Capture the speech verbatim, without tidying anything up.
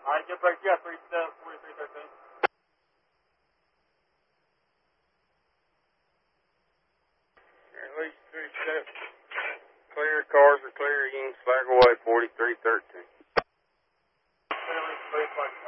Alright, get break. Yeah, three seven, forty-three thirteen. At least three steps. Clear cars are clear. You can slack away forty-three thirteen. Clear, clear,